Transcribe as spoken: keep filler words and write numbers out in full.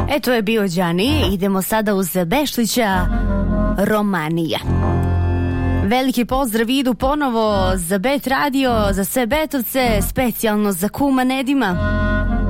E, to je bio Đani. Idemo sada uz Bešlića, Romanija. Veliki pozdrav idu ponovo za Bet Radio, za sve Betovce, specijalno za kuma Nedima.